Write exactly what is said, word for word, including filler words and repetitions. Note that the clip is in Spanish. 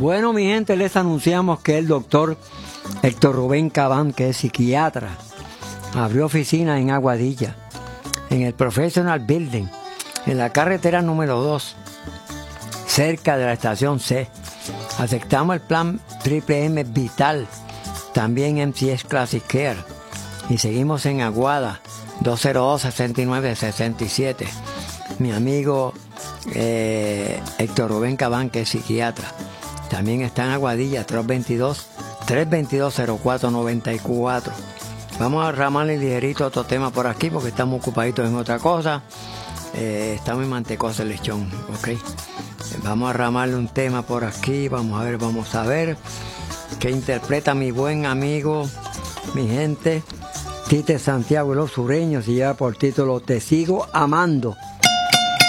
Bueno, mi gente, les anunciamos que el doctor Héctor Rubén Cabán, que es psiquiatra, abrió oficina en Aguadilla, en el Professional Building, en la carretera número dos, cerca de la estación C. Aceptamos el plan Triple M Vital, también M C S Classic Care, y seguimos en Aguada, dos cero dos, seis nueve seis siete. Mi amigo eh, Héctor Rubén Cabán, que es psiquiatra, también está en Aguadilla, tres dos dos, cero cuatro nueve cuatro. Vamos a ramarle ligerito otro tema por aquí porque estamos ocupaditos en otra cosa. Eh, estamos en Mantecosa, Lechón, ¿ok? Vamos a ramarle un tema por aquí, vamos a ver, vamos a ver qué interpreta mi buen amigo, mi gente, Tite Santiago y los Sureños, y lleva por título Te Sigo Amando.